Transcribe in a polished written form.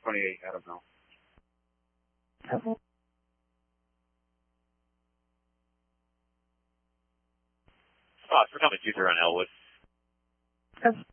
28, I don't know. Fox, we're coming 2-0 on Elwood.